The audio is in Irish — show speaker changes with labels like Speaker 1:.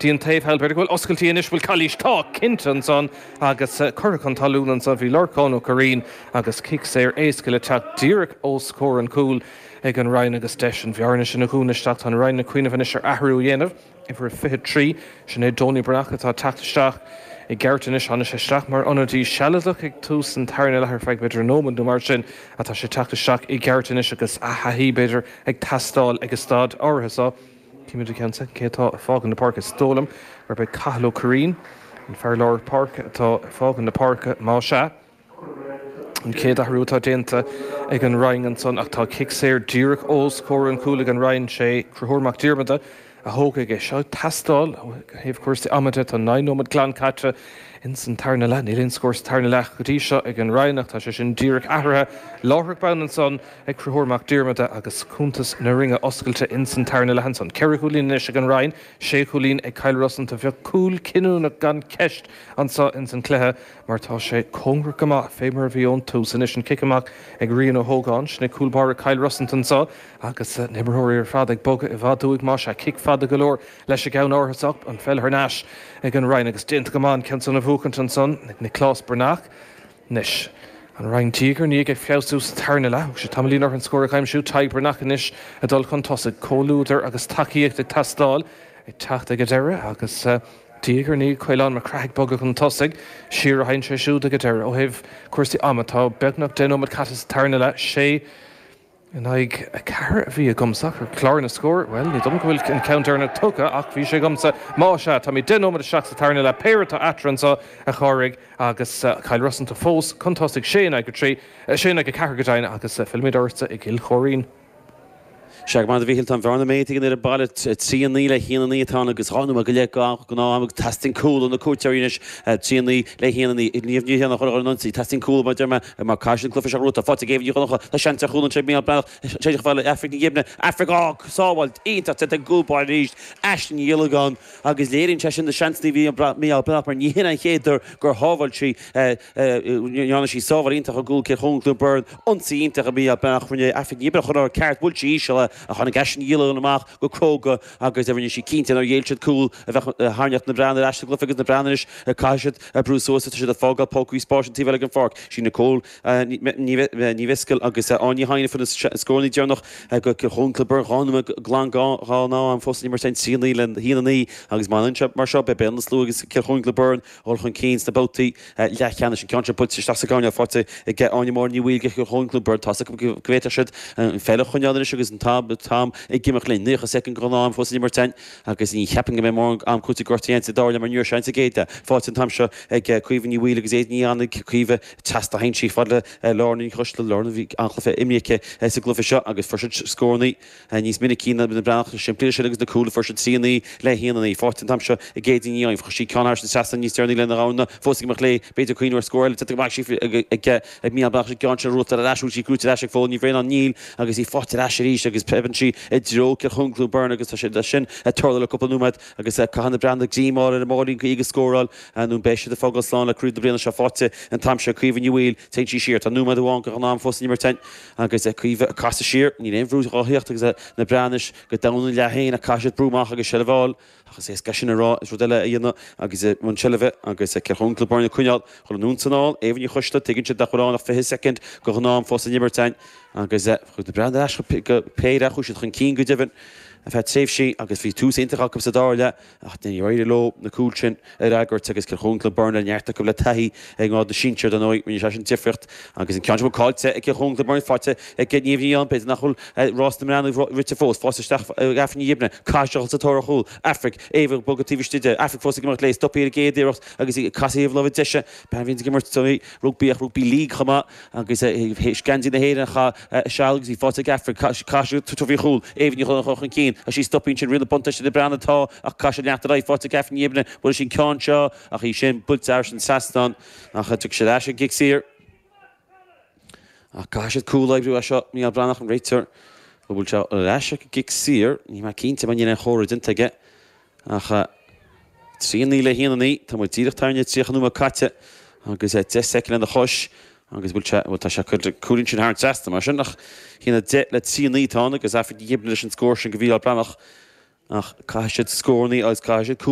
Speaker 1: Díon taobh heil beidir gohfuil oscailtí inis bhfuil cailís tá cintan son agus currachan talúnan sa bhí Lorcán ó Corín agus cic séir éascaile teach díreach ó scór an cúl ag an Ryan agus deis an bhearna sin na gúnaisteach an Ryan na cuiineh inis ar ahrú dhéanamh i bhar 23 sin é Dóní Brach atá teachtasteach I gceirtanis anna sé straach mar anadí sealadach ag tús an tarna lethar feig beidir nóman dú mar sin atá sé teachtasteach I gceirtanis agus athahí beidir ag tastáil ag stad áirithe Cíimiidir ceansa cétá fágan na parca stólam ar be Cathal Ó Corín an fear leir parca atá fágan na parca má se an céad ahrútá déanta ag an Ryan an son ach tá cic séir díreach ó scór an cúla an Ryan sé Cruthúrmach Diarmada a thóga ag seo tastáil heh cuairsta amide tá 9 nómad glan-caite in san tarna le nílíonn scórs tarna lech go dtí seo ag an Ryanach tá sé sin díreach athrathe láthraach ban an son ag Cruthúrmach Diarmada agus cúntas na ringe oscailte in san tarna lehan son ceir chulín is ag an Ryan sé chulín ag Kyle Russell a bheith cúil cinúna gan ceist ansá in san chluthe mar tá sé congra goá fémar bhí ón tús in is an kicamach ag rion ó hógáin sinna cúlbar Kyle Russell sá agus nimmerthirí ar fad ag boga I bhádúigh má se kick fada golóir leis a gceann áthasach an fell náis ag an Ryan agus déanta gomáin cean a bhúcann son ag na Clás Bernach nis an Ryan Tígar ní ag fiosú sa tarna le sé tamlínar an scóir chaimsú taig Bernach inis a dul chun tosaigh cólúidir agus takeíocht ag tastáil ag techt ag deire agus Tígar ní chuileán mar craig boga chun tosaigh siar a hain sé siúd ag deire ó heh cuairsaí amatá beagnach denómad catas tarna le sé and ag a ceithre a bhí a gomsach ar chlár na scór, well, ní dom go bhfuil an counter na tucha ach bhí sé gomsa má se tá mí denómad a seach sa tarna le péirtá atransa a cháraigh agus Kyle Russell a fós contáigh sé ag go trí sé ag go ceithre go daine agus filmid orsa ag gil choirín.
Speaker 2: Seag man bhíil an bharna méting ar a ballet tíanaí le híanaí atá agus hána a go le go ná am testing cool na cuairtearínis tíanaí le híanaí níomh níhéanana chu an nonsaí testing cool ba derma mar caiisian clufa rúta fáte géh chucha tá seanta chuúlan sé mí brenach séidir bhile Africa gibne Africa sábhail ínta te gúbáir ríist eistin dhiileán agus léironn te sin na seansaí bhí mí brenach mar níhéana chéidir gur hábhail sí neanna sí sábhail ínta a gúil cé chunglú burn onsaí ínta a mí brenach chune Africa gibne chun ar ceart bhil sí se a chuna gasin díile amach go cóga agus a bhíonn sí cínta ar dhéilsead cool a bheith háneart na breanna eiste glufagus na breanais a caiisiid a brúsósa sé a fágal pócaí spáisiantí bheile an farc sí na cóil níhescail agus áí haine fan scóirnaí dearnach go chunclabar chána gláná an fósaí mar sein sínaí le híanaí agus máinse mar seo be ben slúgus chunclaburn ó chun cíns na botaí lechanna sin ceantra put staáine fáte i g áine mór níhil go chunclabar tá go bhhéte siid féile chuneanna agus an tam ag gimach le nucha second granám fós mar tein agus ní cheaping mé mór am cúta gortaíanta dála mar nuor seinta géide fáte an tamseo ag cuiomh níhil agus éad ní anna cuiomh testa hain sí fadle lánaí chustal lána bhí anchalafa imniace sa glufa seo agus for scónaí níos minic cína na brach siimplíir se agus na coolla for síanaí le híanaí fáte an tamseo i géad níáin for sí canar san sesta níos tearnaí le rána fósigach le beidir cuioinúir scóil te mar sí ag mí brach gáinte rúta a leisú sí grúta leis fó ní bhéin an níl agus í fáte leis ríis agus pebantí dro ce chunglú burn agus sé sin tola le couple númad agus cahanna brand dímá a málín go ige scóráil anún béisi de fágal slán le cruúd blianana se fáte an tam se cuiomh níhil te sí siir tá númad bháin go an ná fósa nímar tein agus cuiomh casa sír ní éonhrú áíocht agus na breanis go dana le héin a caiisiid brúmach agus se bháil agus é ga sin ará is ruile a dhéanana agus man selleh agus ce chunglú burna cuineal chu núntanáil éhanní chuiste tuigann se dechoráin a 5 second go ná fósa nímar tein agus chu de brand péire chuisiid chun cí go dehann a bheit tréh sí agus bhí túsintach go sa dáile ach den roiidir lo na cúilsin agurt agus ce chuncla burna neartta go le taí ag ná de sinseir den óid mí se sin tifricht agus an ceanú cáilte ag chuncla burna fáte ag ge níomhí an beit nachhol rás na mena rite fós fáisteach gafan íomne caiisteach sa tóra chuúil Afric éh bogatíhtíide Afric fósa mar lééis stopí a géidircht agus casíomh le deise ben vín gimmar rugbíach rugbí lí chama agus scandí na héan cha segus í fáte Afric caiisiú tuhí chuúil éhní chun cín a sí stopín sin rinne bonta de brandtá ach cai neachtarí fáte gefan íomne bud sin ceán seo ach í sin bult ar an sastan ach tu sé leis an gic sír ach caiisiid cúlaibbrú a seo ní brannach an réitir bhfuil se leis gic sír ní mar cínta man dhéana chóir dinteige ach tríonaí le híanaí tá mu tíireachtáine tíochanú a caite agus 10 second an na chois agus bhfuil tá se cúrinn sin thart testa mar sin nach hína de le tíonaítá agus Africa gibne sin scóir sin go bhí brenach ach caiisiid scóirnaí agus caiisiid